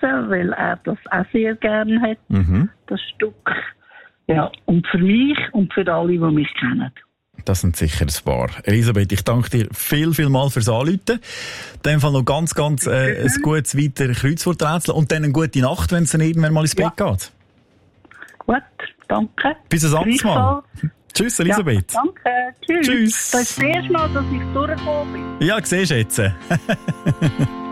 weil er das auch sehr gerne hat, das Stück. Ja, und für mich und für alle, die mich kennen. Das sind sicher ein paar. Elisabeth, ich danke dir viel mal fürs Anrufen. In dem Fall noch ganz ein gutes weiteres Kreuzworträtsel und dann eine gute Nacht, wenn es dann irgendwann mal ins Bett geht. Gut, danke. Bis ein anderes Mal. Tschüss, Elisabeth. Ja, danke. Tschüss. Tschüss. Das ist das erste Mal, dass ich durchgekommen bin. Ja, siehst du jetzt.